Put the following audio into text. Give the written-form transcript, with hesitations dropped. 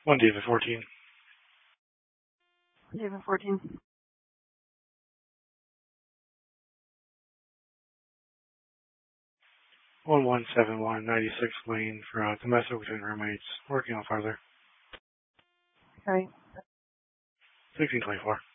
1 David 14. David 14. 1171 96th Lane for domestic between roommates. Working on farther. Okay. 1624.